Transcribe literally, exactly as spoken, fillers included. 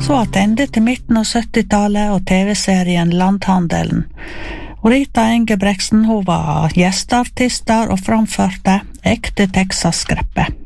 Så attende til midten av syttitallet og T V-serien Landhandelen. Og Rita Engebretsen, hun var gjesteartister og framførte ekte Texas-skreppe.